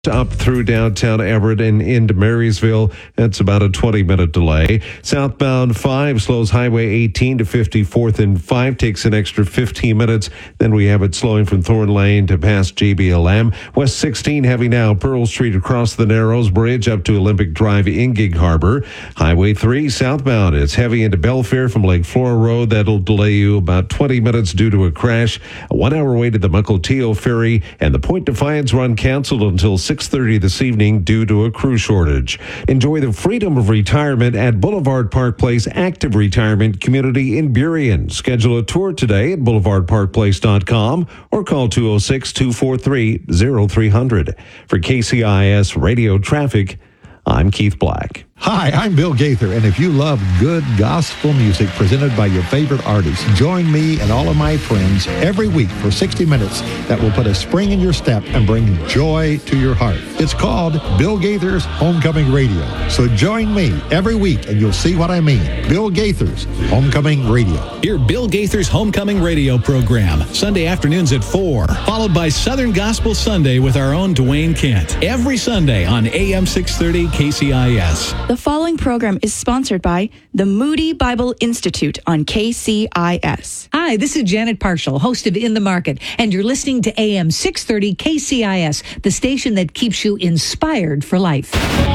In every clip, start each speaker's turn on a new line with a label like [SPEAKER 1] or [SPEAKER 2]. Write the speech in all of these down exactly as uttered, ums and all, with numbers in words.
[SPEAKER 1] up through downtown Everett and into Marysville. That's about a twenty-minute delay. Southbound five slows Highway eighteen to fifty-fourth and five, takes an extra fifteen minutes. Then we have it slowing from Thorn Lane to past J B L M. West sixteen heavy now, Pearl Street across the Narrows Bridge up to Olympic Drive in Gig Harbor. Highway three southbound, it's heavy into Belfair from Lake Flora Road. That'll delay you about twenty minutes due to a crash. A one-hour wait at the Mukilteo Ferry, and the Point Defiance run canceled until six thirty this evening due to a crew shortage. Enjoy the freedom of retirement at Boulevard Park Place Active Retirement Community in Burien. Schedule a tour today at boulevard park place dot com or call two oh six, two four three, oh three hundred. For K C I S Radio Traffic, I'm Keith Black.
[SPEAKER 2] Hi, I'm Bill Gaither, and if you love good gospel music presented by your favorite artists, join me and all of my friends every week for sixty minutes that will put a spring in your step and bring joy to your heart. It's called Bill Gaither's Homecoming Radio. So join me every week and you'll see what I mean. Bill Gaither's Homecoming Radio.
[SPEAKER 3] Hear Bill Gaither's Homecoming Radio program, Sunday afternoons at four, followed by Southern Gospel Sunday with our own Dwayne Kent, every Sunday on A M six thirty K C I S.
[SPEAKER 4] The following program is sponsored by the Moody Bible Institute on K C I S.
[SPEAKER 5] Hi, this is Janet Parshall, host of In the Market, and you're listening to A M six thirty K C I S, the station that keeps you inspired for life.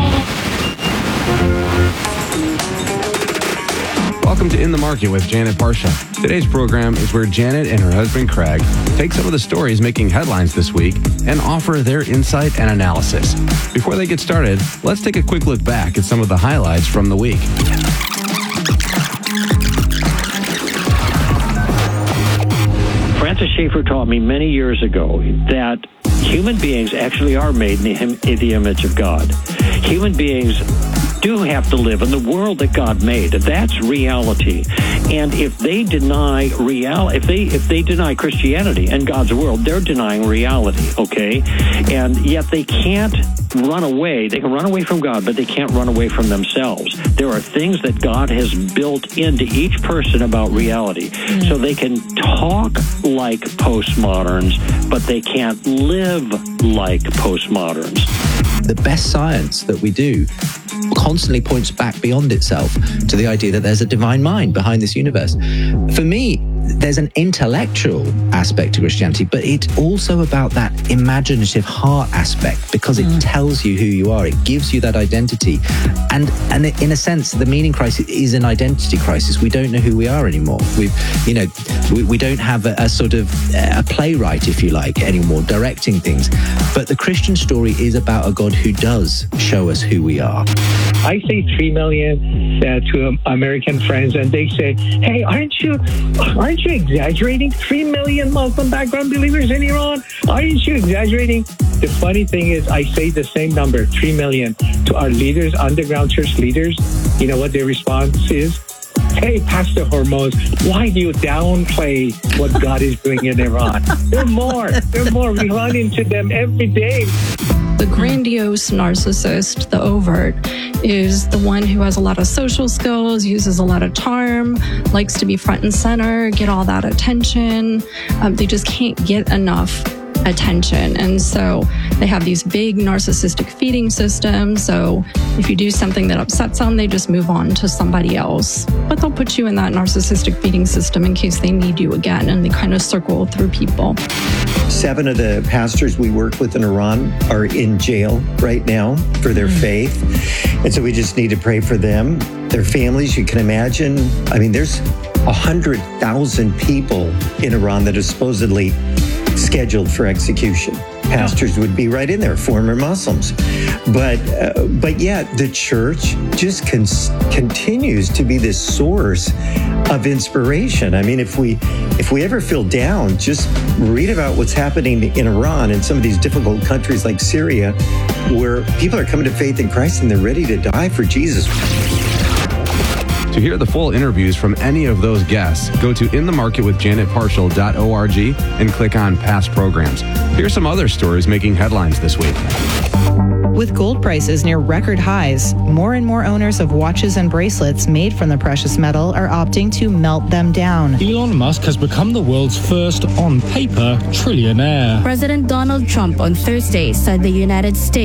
[SPEAKER 6] Welcome to In the Market with Janet Parshall. Today's program is where Janet and her husband Craig take some of the stories making headlines this week and offer their insight and analysis. Before they get started, let's take a quick look back at some of the highlights from the week.
[SPEAKER 7] Francis Schaeffer taught me many years ago that human beings actually are made in the image of God. Human beings do have to live in the world that God made. That's reality. And if they deny real, if they if they deny Christianity and God's world, they're denying reality. Okay, and yet they can't run away. They can run away from God, but they can't run away from themselves. There are things that God has built into each person about reality, mm. so they can talk like postmoderns, but they can't live like postmoderns.
[SPEAKER 8] The best science that we do constantly points back beyond itself to the idea that there's a divine mind behind this universe. For me, there's an intellectual aspect to Christianity, but it's also about that imaginative heart aspect, because it mm. tells you who you are. It gives you that identity. And and in a sense, the meaning crisis is an identity crisis. We don't know who we are anymore. We've, you know, we, we don't have a, a sort of a playwright, if you like, anymore, directing things. But the Christian story is about a God who does show us who we are.
[SPEAKER 9] I say three million uh, to um, American friends, and they say, "Hey, aren't you, aren't you exaggerating? Three million Muslim background believers in Iran? Aren't you exaggerating?" The funny thing is, I say the same number, three million, to our leaders, underground church leaders. You know what their response is? "Hey, Pastor Hormoz, why do you downplay what God is doing in Iran? There are more. There are more. We run into them every day."
[SPEAKER 10] The grandiose narcissist, the overt, is the one who has a lot of social skills, uses a lot of charm, likes to be front and center, get all that attention. Um, they just can't get enough attention. And so they have these big narcissistic feeding systems. So if you do something that upsets them, they just move on to somebody else. But they'll put you in that narcissistic feeding system in case they need you again. And they kind of circle through people.
[SPEAKER 11] Seven of the pastors we work with in Iran are in jail right now for their mm-hmm. faith. And so we just need to pray for them, their families. You can imagine, I mean, there's one hundred thousand people in Iran that are supposedly scheduled for execution. Pastors would be right in there, former Muslims. But uh, but yet the church just con- continues to be this source of inspiration. I mean, if we if we ever feel down, just read about what's happening in Iran and some of these difficult countries like Syria, where people are coming to faith in Christ and they're ready to die for Jesus.
[SPEAKER 6] To hear the full interviews from any of those guests, go to in the market with janet parshall dot org and click on past programs. Here's some other stories making headlines this week.
[SPEAKER 12] With gold prices near record highs, more and more owners of watches and bracelets made from the precious metal are opting to melt them down.
[SPEAKER 13] Elon Musk has become the world's first on-paper trillionaire.
[SPEAKER 14] President Donald Trump on Thursday said the United States